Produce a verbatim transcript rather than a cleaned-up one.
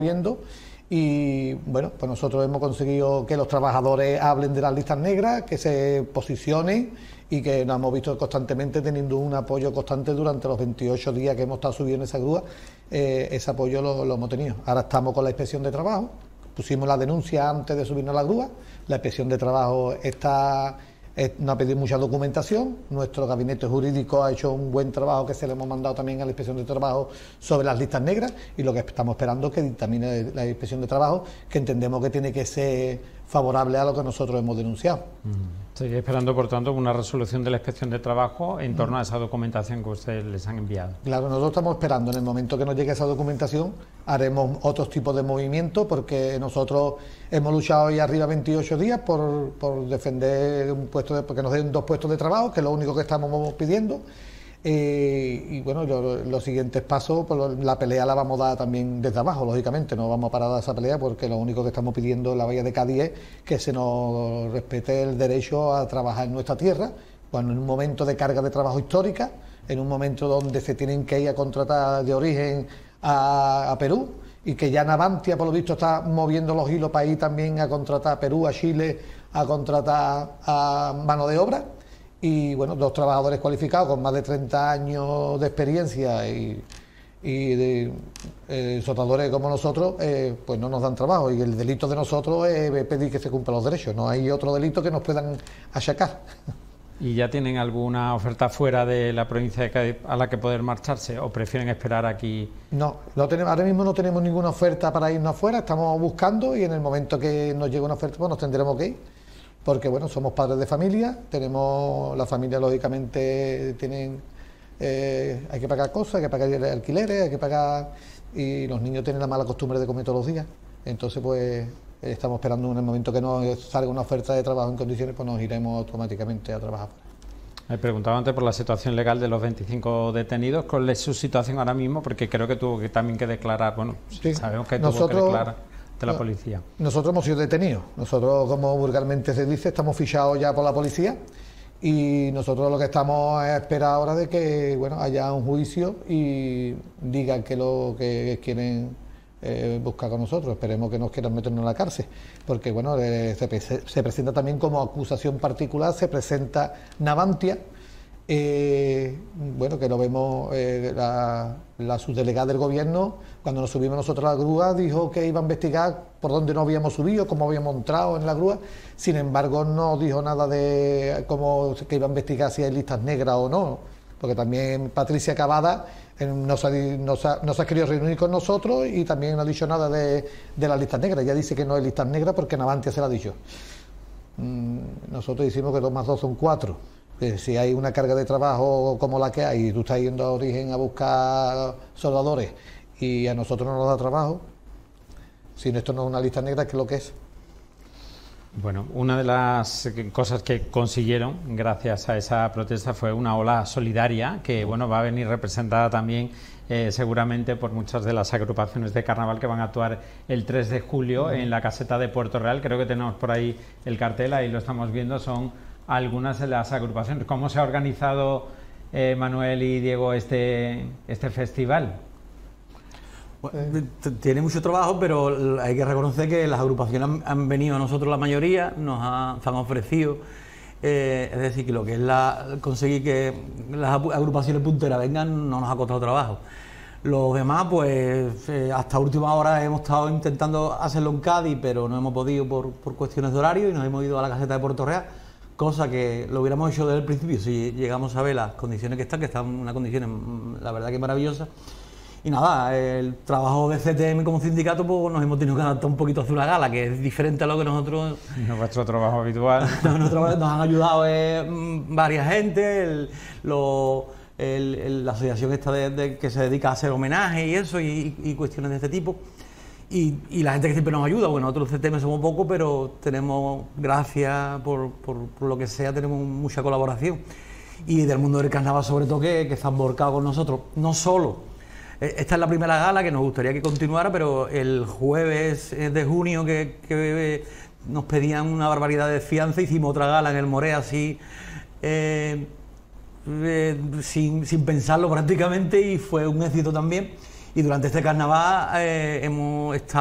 viendo. Y bueno, pues nosotros hemos conseguido que los trabajadores hablen de las listas negras, que se posicionen y que nos hemos visto constantemente teniendo un apoyo constante durante los veintiocho días que hemos estado subiendo esa grúa. Eh, ese apoyo lo, lo hemos tenido. Ahora estamos con la inspección de trabajo, pusimos la denuncia antes de subirnos a la grúa, la inspección de trabajo está... no ha pedido mucha documentación, nuestro gabinete jurídico ha hecho un buen trabajo que se le hemos mandado también a la inspección de trabajo sobre las listas negras, y lo que estamos esperando es que dictamine la inspección de trabajo, que entendemos que tiene que ser favorable a lo que nosotros hemos denunciado. Estoy esperando, por tanto, una resolución de la inspección de trabajo en torno a esa documentación que ustedes les han enviado. Claro, nosotros estamos esperando. En el momento que nos llegue esa documentación haremos otros tipos de movimientos, porque nosotros hemos luchado hoy arriba veintiocho días por, por defender un puesto de, porque nos den dos puestos de trabajo, que es lo único que estamos pidiendo. Eh, y bueno, lo, los siguientes pasos, pues la pelea la vamos a dar también desde abajo, lógicamente, no vamos a parar de esa pelea, porque lo único que estamos pidiendo en la Bahía de Cádiz es que se nos respete el derecho a trabajar en nuestra tierra, cuando en un momento de carga de trabajo histórica, en un momento donde se tienen que ir a contratar de origen a, a Perú, y que ya Navantia, por lo visto, está moviendo los hilos para ir también a contratar a Perú, a Chile, a contratar a mano de obra. Y bueno, dos trabajadores cualificados con más de treinta años de experiencia y, y de eh, soldadores como nosotros, eh, pues no nos dan trabajo, y el delito de nosotros es pedir que se cumplan los derechos, no hay otro delito que nos puedan achacar. ¿Y ya tienen alguna oferta fuera de la provincia de Cádiz a la que poder marcharse, o prefieren esperar aquí? No, no tenemos, ahora mismo no tenemos ninguna oferta para irnos afuera, estamos buscando, y en el momento que nos llegue una oferta, pues nos tendremos que ir. Porque bueno, somos padres de familia, tenemos la familia, lógicamente tienen eh, hay que pagar cosas, hay que pagar alquileres, hay que pagar, y los niños tienen la mala costumbre de comer todos los días. Entonces pues estamos esperando en el momento que nos salga una oferta de trabajo en condiciones, pues nos iremos automáticamente a trabajar. Me preguntaba antes por la situación legal de los veinticinco detenidos. ¿Cuál es su situación ahora mismo? Porque creo que tuvo que también que declarar, bueno, sí, sabemos que nosotros, tuvo que declarar de la policía. Nosotros hemos sido detenidos, nosotros, como vulgarmente se dice, estamos fichados ya por la policía, y nosotros lo que estamos a esperar ahora de que bueno, haya un juicio y digan que lo que quieren eh, buscar con nosotros. Esperemos que nos quieran meternos en la cárcel, porque bueno, eh, se, se presenta también como acusación particular, se presenta Navantia. Eh, bueno, que lo vemos, eh, la, la subdelegada del gobierno, cuando nos subimos nosotros a la grúa, dijo que iba a investigar por dónde nos habíamos subido, cómo habíamos entrado en la grúa. Sin embargo, no dijo nada de cómo, que iba a investigar si hay listas negras o no, porque también Patricia Cavada eh, no, se, no, se, no se ha querido reunir con nosotros, y también no ha dicho nada de, de las listas negras. Ella dice que no hay listas negras porque Navantia se lo ha dicho. Mm, nosotros decimos que dos más dos son cuatro. Si hay una carga de trabajo como la que hay, y tú estás yendo a origen a buscar soldadores y a nosotros no nos da trabajo, si esto no es una lista negra, ¿qué es lo que es? Bueno, una de las cosas que consiguieron gracias a esa protesta fue una ola solidaria que bueno, va a venir representada también eh, seguramente por muchas de las agrupaciones de carnaval que van a actuar el tres de julio en la caseta de Puerto Real. Creo que tenemos por ahí el cartel, ahí lo estamos viendo, son algunas de las agrupaciones. ¿Cómo se ha organizado, eh, Manuel y Diego, este, este festival? Bueno, tiene mucho trabajo, pero hay que reconocer que las agrupaciones han, han venido a nosotros, la mayoría, nos ha, se han ofrecido, eh, es decir, que lo que es la, conseguir que las agrupaciones punteras vengan no nos ha costado trabajo. Los demás, pues eh, hasta última hora hemos estado intentando hacerlo en Cádiz, pero no hemos podido por, por cuestiones de horario, y nos hemos ido a la caseta de Puerto Real, cosa que lo hubiéramos hecho desde el principio si llegamos a ver las condiciones que están, que están en unas condiciones, la verdad, que maravillosas. Y nada, el trabajo de C T M como sindicato, pues nos hemos tenido que adaptar un poquito a hacer una gala, que es diferente a lo que nosotros... No, vuestro trabajo habitual. Nosotros, nos han ayudado eh, varias gente, el, lo, el, el, la asociación esta de, de, que se dedica a hacer homenajes y eso, y, y cuestiones de este tipo. Y, y la gente que siempre nos ayuda, bueno, nosotros C T M somos pocos, pero tenemos, gracias por, por, por lo que sea, tenemos mucha colaboración. Y del mundo del carnaval, sobre todo, que, que están volcados con nosotros. No solo, esta es la primera gala que nos gustaría que continuara, pero el jueves de junio que, que nos pedían una barbaridad de fianza, hicimos otra gala en el Moré, así, eh, eh, sin, sin pensarlo prácticamente, y fue un éxito también. Y durante este carnaval eh, hemos estado